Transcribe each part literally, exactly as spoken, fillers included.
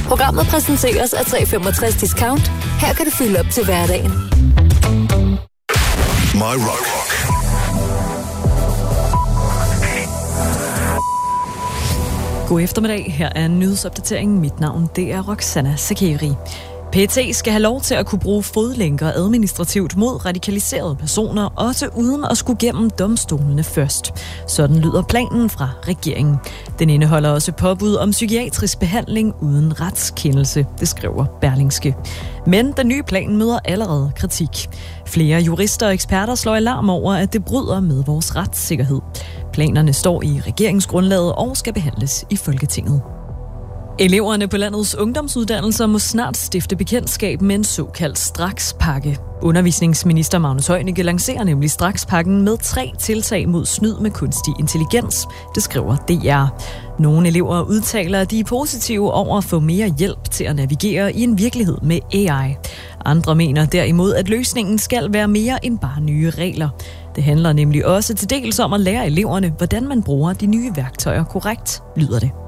Programmet præsenteres af tre femogtres Discount. Her kan du fylde op til hverdagen. My Rock. God eftermiddag. Her er en nyhedsopdatering. Mit navn det er Roxana Sakeri. P E T skal have lov til at kunne bruge fodlænker administrativt mod radikaliserede personer, også uden at skulle gennem domstolene først. Sådan lyder planen fra regeringen. Den indeholder også påbud om psykiatrisk behandling uden retskendelse, det skriver Berlingske. Men den nye plan møder allerede kritik. Flere jurister og eksperter slår alarm over, at det bryder med vores retssikkerhed. Planerne står i regeringsgrundlaget og skal behandles i Folketinget. Eleverne på landets ungdomsuddannelser må snart stifte bekendtskab med en såkaldt strakspakke. Undervisningsminister Magnus Heunicke lancerer nemlig strakspakken med tre tiltag mod snyd med kunstig intelligens, det skriver D R. Nogle elever udtaler, at de er positive over at få mere hjælp til at navigere i en virkelighed med A I. Andre mener derimod, at løsningen skal være mere end bare nye regler. Det handler nemlig også til dels om at lære eleverne, hvordan man bruger de nye værktøjer korrekt, lyder det.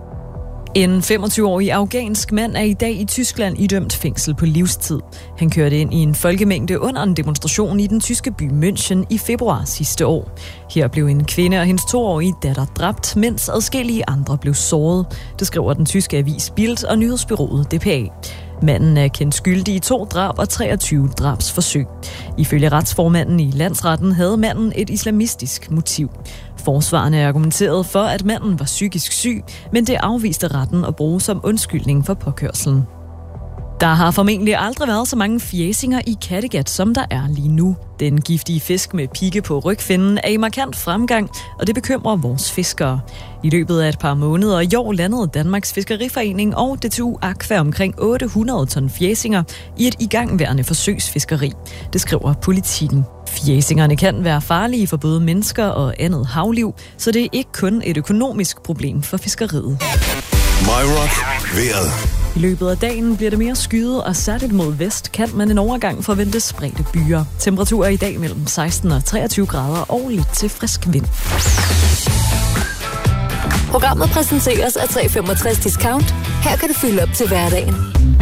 En femogtyve-årig afghansk mand er i dag i Tyskland idømt fængsel på livstid. Han kørte ind i en folkemængde under en demonstration i den tyske by München i februar sidste år. Her blev en kvinde og hendes toårige datter dræbt, mens adskillige andre blev såret. Det skriver den tyske avis Bild og nyhedsbureauet D P A. Manden er kendt skyldig i to drab og treogtyve drabsforsøg. Ifølge retsformanden i landsretten havde manden et islamistisk motiv. Forsvarerne argumenterede for, at manden var psykisk syg, men det afviste retten at bruge som undskyldning for påkørslen. Der har formentlig aldrig været så mange fjæsinger i Kattegat, som der er lige nu. Den giftige fisk med pigge på rygfinnen er i markant fremgang, og det bekymrer vores fiskere. I løbet af et par måneder i år landede Danmarks Fiskeriforening og D T U Aqua omkring otte hundrede ton fjæsinger i et igangværende forsøgsfiskeri. Det skriver Politikken. Fjæsingerne kan være farlige for både mennesker og andet havliv, så det er ikke kun et økonomisk problem for fiskeriet. My Rock. Vejret. I løbet af dagen bliver det mere skyet, og særligt mod vest kan man en overgang forvente spredte byer. Temperaturer i dag mellem seksten og treogtyve grader og lidt til frisk vind. Programmet præsenteres af tre femogtres Discount. Her kan du fylde op til hverdagen.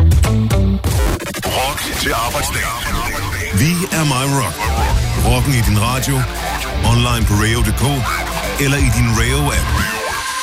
Rock til arbejdsdagen. Vi er My Rock. Rocken i din radio, online på radio punktum d k eller i din Radio-app.